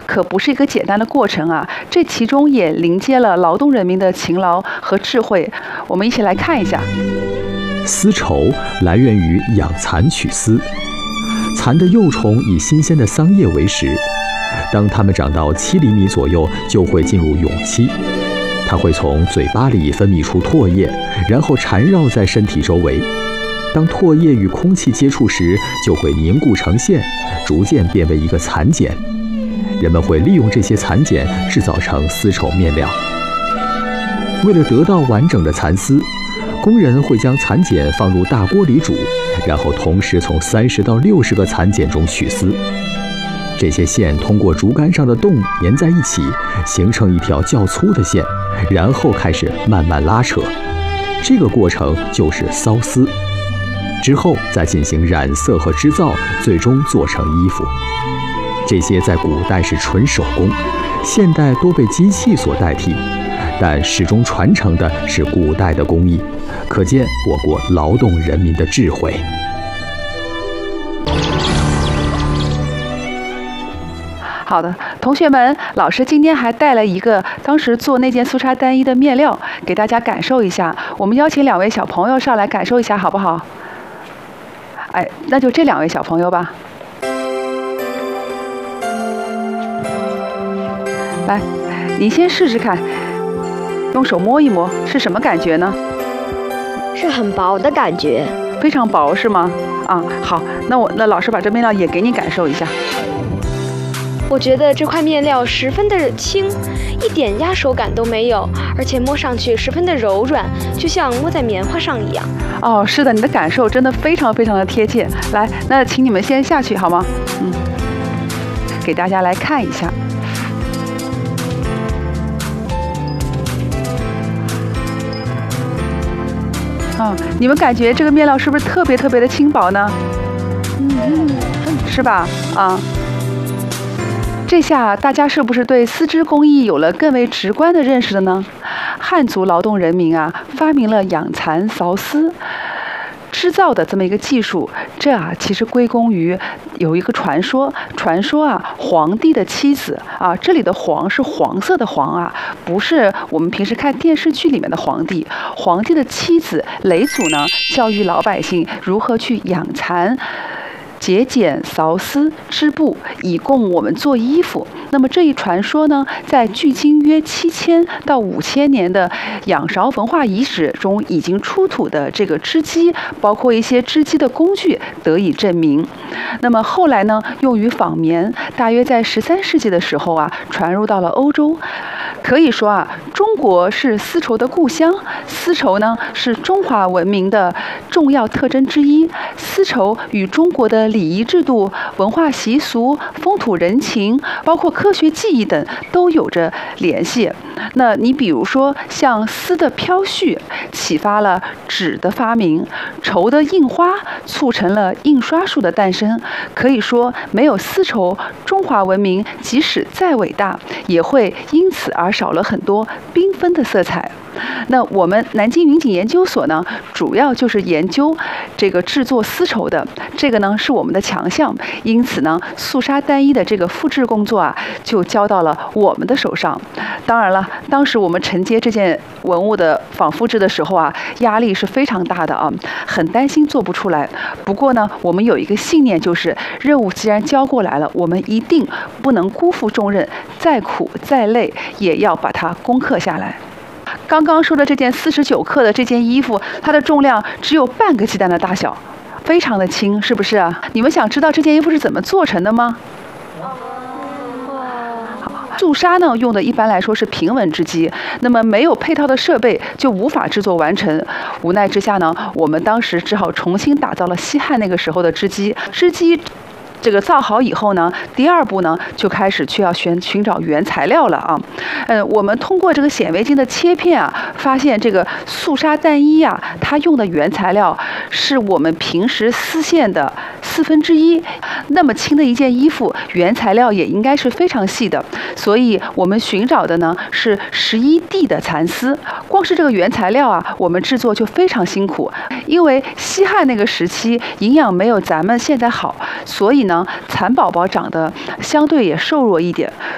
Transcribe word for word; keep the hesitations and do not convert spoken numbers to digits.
可不是一个简单的过程啊，这其中也凝结了劳动人民的勤劳和智慧。我们一起来看一下。 丝绸来源于养蚕取丝，蚕的幼虫以新鲜的桑叶为食，当它们长到七厘米左右，就会进入蛹期。它会从嘴巴里分泌出唾液，然后缠绕在身体周围。当唾液与空气接触时，就会凝固成线，逐渐变为一个蚕茧。人们会利用这些蚕茧制造成丝绸面料。为了得到完整的蚕丝，工人会将蚕茧放入大锅里煮，然后同时从三十到六十个蚕茧中取丝。这些线通过竹竿上的洞粘在一起，形成一条较粗的线，然后开始慢慢拉扯。这个过程就是缫丝。之后再进行染色和织造，最终做成衣服。这些在古代是纯手工，现代多被机器所代替，但始终传承的是古代的工艺，可见我国劳动人民的智慧。 好的，同学们，老师今天还带了一个当时做那件素纱单衣的面料，给大家感受一下。我们邀请两位小朋友上来感受一下，好不好？哎，那就这两位小朋友吧。来，你先试试看，用手摸一摸，是什么感觉呢？ 是很薄的感觉。 非常薄是吗？啊，好，那我那老师把这面料也给你感受一下。 我觉得这块面料十分的轻，一点压手感都没有，而且摸上去十分的柔软，就像摸在棉花上一样。 哦，是的，你的感受真的非常非常的贴切。来，那请你们先下去好吗？嗯，给大家来看一下。啊，你们感觉这个面料是不是特别特别的轻薄呢？嗯，是吧？啊。这下大家是不是对丝织工艺有了更为直观的认识了呢？汉族劳动人民啊，发明了养蚕缫丝织造的这么一个技术，这啊其实归功于有一个传说，传说啊皇帝的妻子啊，这里的黄是黄色的黄啊，不是我们平时看电视剧里面的皇帝。皇帝的妻子嫘祖呢，教育老百姓如何去养蚕。节俭缫丝织布，以供我们做衣服。那么这一传说呢，在距今约七千到五千年的仰韶文化遗址中已经出土的这个织机，包括一些织机的工具得以证明。那么后来呢，用于纺棉，大约在十三世纪的时候啊，传入到了欧洲。可以说啊，中国是丝绸的故乡，丝绸呢是中华文明的重要特征之一。丝绸与中国的礼仪制度、文化习俗、风土人情，包括科学技艺等都有着联系。那你比如说，像丝的飘絮，启发了纸的发明；绸的印花，促成了印刷术的诞生。可以说，没有丝绸，中华文明即使再伟大，也会因此而少了很多缤纷的色彩。那我们南京云锦研究所呢，主要就是研究这个制作丝绸的，这个呢是我们的强项。因此呢，素纱单衣的这个复制工作啊，就交到了我们的手上。当然了，当时我们承接这件文物的仿复制的时候啊，压力是非常大的啊，很担心做不出来。不过呢，我们有一个信念，就是任务既然交过来了，我们一定不能辜负重任，再苦再累也要把它攻克下来。刚刚说的这件四十九克的这件衣服，它的重量只有半个鸡蛋的大小，非常的轻，是不是啊？你们想知道这件衣服是怎么做成的吗？素纱呢，用的一般来说是平纹织机，那么没有配套的设备就无法制作完成。无奈之下呢，我们当时只好重新打造了西汉那个时候的织机。织机这个造好以后呢，第二步呢就开始去要寻寻找原材料了啊。呃，我们通过这个显微镜的切片啊，发现这个素纱单衣啊，它用的原材料是我们平时丝线的四分之一。那么轻的一件衣服，原材料也应该是非常细的，所以我们寻找的呢是十一 D 的蚕丝。光是这个原材料啊，我们制作就非常辛苦，因为西汉那个时期营养没有咱们现在好，所以呢蚕宝宝长得相对也瘦弱一点。